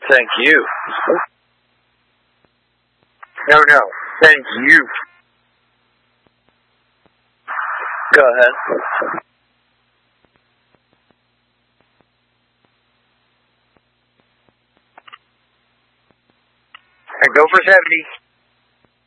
Thank you. No, thank you. Go ahead. And go for 70.